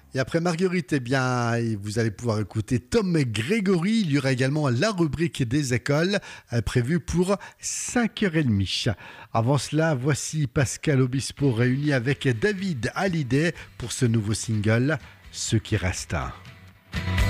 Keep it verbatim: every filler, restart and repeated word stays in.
Et après Marguerite, eh bien, vous allez pouvoir écouter Tom Grégory. Il y aura également la rubrique des écoles euh, prévue pour cinq heures trente. Avant cela, voici Pascal Obispo réuni avec David Hallyday pour ce nouveau single, Ce qui reste.